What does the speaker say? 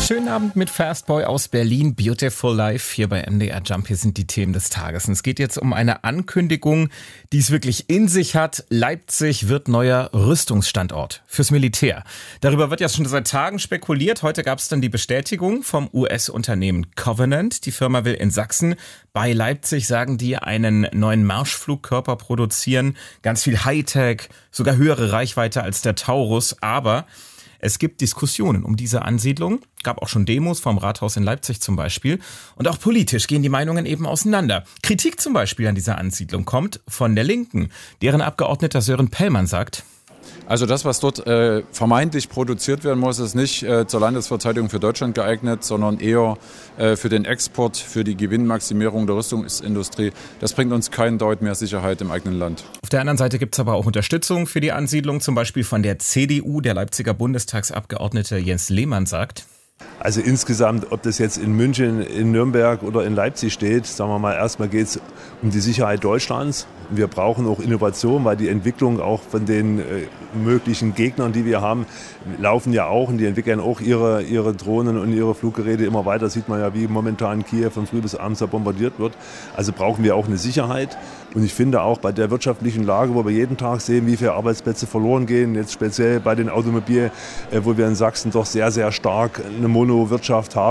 Schönen Abend mit Fastboy aus Berlin. Beautiful Life hier bei MDR Jump. Hier sind die Themen des Tages. Und es geht jetzt um eine Ankündigung, die es wirklich in sich hat. Leipzig wird neuer Rüstungsstandort fürs Militär. Darüber wird ja schon seit Tagen spekuliert. Heute gab es dann die Bestätigung vom US-Unternehmen Covenant. Die Firma will in Sachsen bei Leipzig, sagen die, einen neuen Marschflugkörper produzieren. Ganz viel Hightech, sogar höhere Reichweite als der Taurus. Aber es gibt Diskussionen um diese Ansiedlung, gab auch schon Demos vom Rathaus in Leipzig zum Beispiel. Und auch politisch gehen die Meinungen eben auseinander. Kritik zum Beispiel an dieser Ansiedlung kommt von der Linken. Deren Abgeordneter Sören Pellmann sagt: Also das, was dort vermeintlich produziert werden muss, ist nicht zur Landesverteidigung für Deutschland geeignet, sondern eher für den Export, für die Gewinnmaximierung der Rüstungsindustrie. Das bringt uns keinen Deut mehr Sicherheit im eigenen Land. Auf der anderen Seite gibt es aber auch Unterstützung für die Ansiedlung, zum Beispiel von der CDU. Der Leipziger Bundestagsabgeordnete Jens Lehmann sagt: Also insgesamt, ob das jetzt in München, in Nürnberg oder in Leipzig steht, sagen wir mal, erstmal geht es um die Sicherheit Deutschlands. Wir brauchen auch Innovation, weil die Entwicklung auch von den möglichen Gegnern, die wir haben, laufen ja auch und die entwickeln auch ihre Drohnen und ihre Fluggeräte immer weiter. Das sieht man ja, wie momentan Kiew von früh bis abends bombardiert wird. Also brauchen wir auch eine Sicherheit. Und ich finde auch bei der wirtschaftlichen Lage, wo wir jeden Tag sehen, wie viele Arbeitsplätze verloren gehen, jetzt speziell bei den Automobilen, wo wir in Sachsen doch sehr, sehr stark eine Monowirtschaft haben.